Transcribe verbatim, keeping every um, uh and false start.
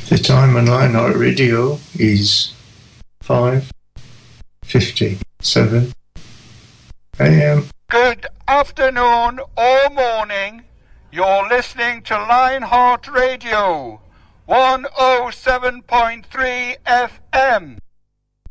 The time on Lionheart Radio is five fifty-seven a m. Good afternoon or morning. You're listening to Lionheart Radio, one oh seven point three F M.